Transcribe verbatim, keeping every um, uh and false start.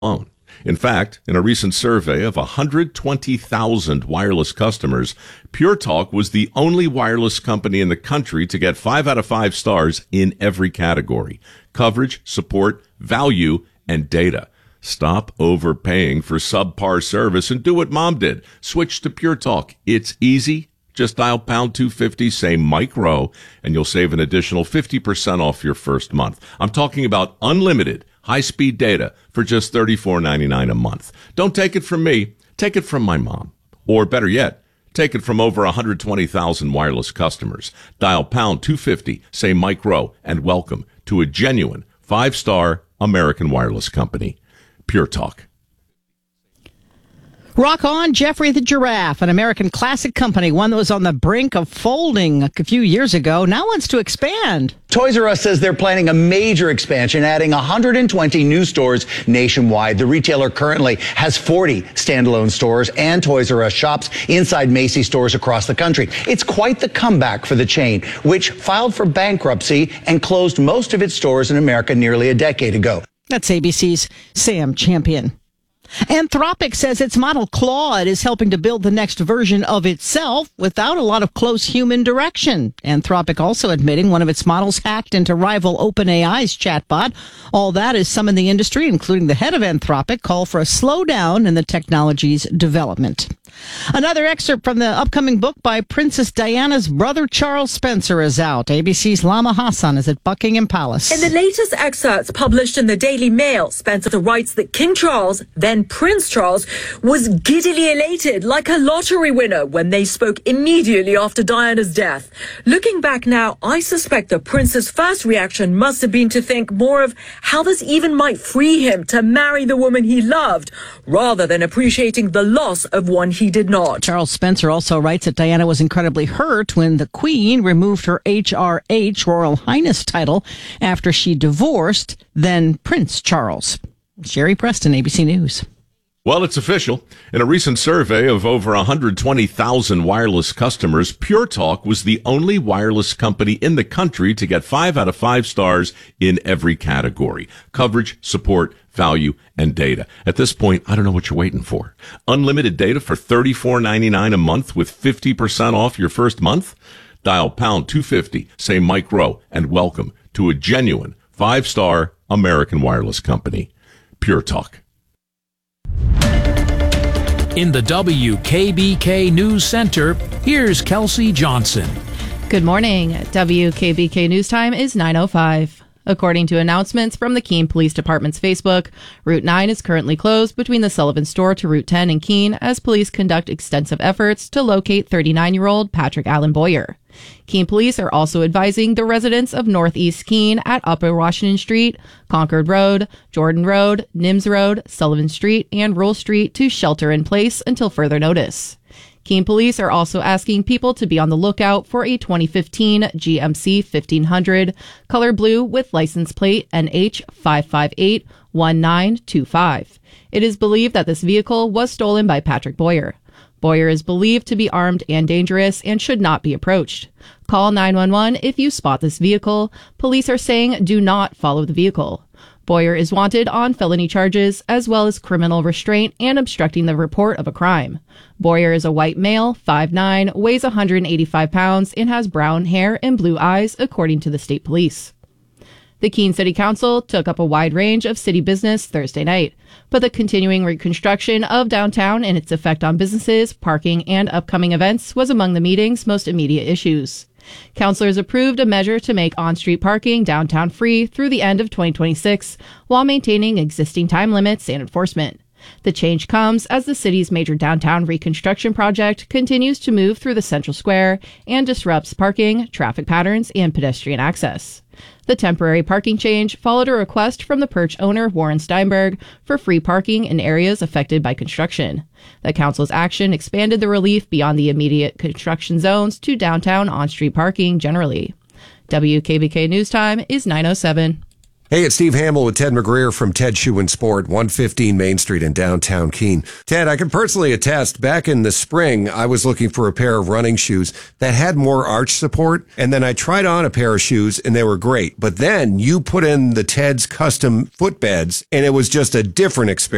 alone. In fact, in a recent survey of one hundred twenty thousand wireless customers, Pure Talk was the only wireless company in the country to get five out of five stars in every category: coverage, support, value, and data. Stop overpaying for subpar service and do what Mom did. Switch to Pure Talk. It's easy. Just dial pound two fifty, say Mike Rowe, and you'll save an additional fifty percent off your first month. I'm talking about unlimited high-speed data for just thirty-four ninety-nine a month. Don't take it from me. Take it from my mom. Or better yet, take it from over one hundred twenty thousand wireless customers. Dial pound two fifty, say Mike Rowe, and welcome to a genuine five-star American wireless company. Pure Talk. Rock on, Jeffrey the Giraffe, an American classic company, one that was on the brink of folding a few years ago, now wants to expand. Toys R Us says they're planning a major expansion, adding one hundred twenty new stores nationwide. The retailer currently has forty standalone stores and Toys R Us shops inside Macy's stores across the country. It's quite the comeback for the chain, which filed for bankruptcy and closed most of its stores in America nearly a decade ago. That's A B C's Sam Champion. Anthropic says its model Claude is helping to build the next version of itself without a lot of close human direction. Anthropic also admitting one of its models hacked into rival OpenAI's chatbot. All that is some in the industry, including the head of Anthropic, call for a slowdown in the technology's development. Another excerpt from the upcoming book by Princess Diana's brother Charles Spencer is out. A B C's Lama Hassan is at Buckingham Palace. In the latest excerpts published in the Daily Mail, Spencer writes that King Charles, then Prince Charles, was giddily elated like a lottery winner when they spoke immediately after Diana's death. Looking back now, I suspect the prince's first reaction must have been to think more of how this even might free him to marry the woman he loved, rather than appreciating the loss of one he did not. Charles Spencer also writes that Diana was incredibly hurt when the Queen removed her H R H, Royal Highness title, after she divorced then Prince Charles. Sherry Preston, A B C News. Well, it's official. In a recent survey of over one hundred twenty thousand wireless customers, Pure Talk was the only wireless company in the country to get five out of five stars in every category: coverage, support, value, and data. At this point, I don't know what you're waiting for. Unlimited data for thirty-four ninety-nine a month with fifty percent off your first month? Dial pound two fifty, say Mike Rowe, and welcome to a genuine five-star American wireless company. Pure Talk. In the W K B K News Center, here's Kelsey Johnson. Good morning. W K B K News Time is nine oh five. According to announcements from the Keene Police Department's Facebook, Route nine is currently closed between the Sullivan Store to Route ten in Keene as police conduct extensive efforts to locate thirty-nine-year-old Patrick Allen Boyer. Keene Police are also advising the residents of Northeast Keene at Upper Washington Street, Concord Road, Jordan Road, Nims Road, Sullivan Street, and Rule Street to shelter in place until further notice. Keene Police are also asking people to be on the lookout for a twenty fifteen G M C fifteen hundred, color blue with license plate N H five five eight one nine two five. It is believed that this vehicle was stolen by Patrick Boyer. Boyer is believed to be armed and dangerous and should not be approached. Call nine one one if you spot this vehicle. Police are saying do not follow the vehicle. Boyer is wanted on felony charges as well as criminal restraint and obstructing the report of a crime. Boyer is a white male, five nine, weighs one hundred eighty-five pounds, and has brown hair and blue eyes, according to the state police. The Keene City Council took up a wide range of city business Thursday night, but the continuing reconstruction of downtown and its effect on businesses, parking, and upcoming events was among the meeting's most immediate issues. Councilors approved a measure to make on-street parking downtown free through the end of twenty twenty-six while maintaining existing time limits and enforcement. The change comes as the city's major downtown reconstruction project continues to move through the central square and disrupts parking, traffic patterns, and pedestrian access. The temporary parking change followed a request from the Perch owner Warren Steinberg for free parking in areas affected by construction. The council's action expanded the relief beyond the immediate construction zones to downtown on-street parking generally. W K B K News Time is nine oh seven. Hey, it's Steve Hamill with Ted McGreer from Ted Shoe and Sport, one fifteen Main Street in downtown Keene. Ted, I can personally attest, back in the spring, I was looking for a pair of running shoes that had more arch support, and then I tried on a pair of shoes, and they were great. But then you put in the Ted's custom footbeds, and it was just a different experience.